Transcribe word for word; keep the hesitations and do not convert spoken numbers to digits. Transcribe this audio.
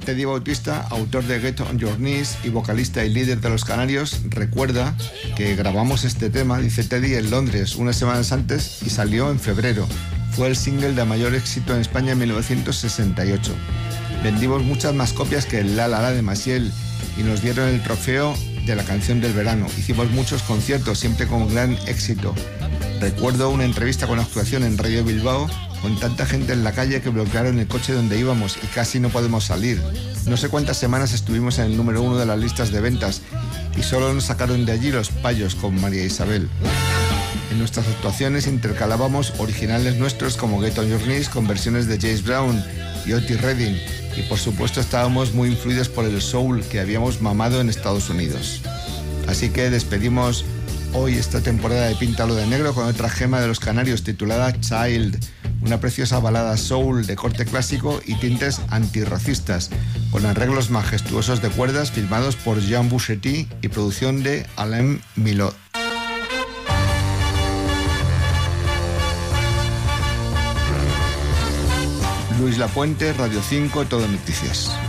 Teddy Bautista, autor de Get on Your Knees y vocalista y líder de Los Canarios, recuerda que grabamos este tema, dice Teddy, en Londres unas semanas antes y salió en febrero. Fue el single de mayor éxito en España en mil novecientos sesenta y ocho. Vendimos muchas más copias que el La La La de Maciel y nos dieron el trofeo de la canción del verano. Hicimos muchos conciertos, siempre con gran éxito. Recuerdo una entrevista con actuación en Radio Bilbao con tanta gente en la calle que bloquearon el coche donde íbamos y casi no podemos salir. No sé cuántas semanas estuvimos en el número uno de las listas de ventas y solo nos sacaron de allí los payos con María Isabel. En nuestras actuaciones intercalábamos originales nuestros como Get on Your Knees con versiones de James Brown y Otis Redding y por supuesto estábamos muy influidos por el soul que habíamos mamado en Estados Unidos. Así que despedimos hoy esta temporada de Píntalo de Negro con otra gema de Los Canarios titulada Child, una preciosa balada soul de corte clásico y tintes antirracistas, con arreglos majestuosos de cuerdas filmados por Jean Bouchetti y producción de Alain Milot. Luis Lapuente, Radio cinco, Todo Noticias.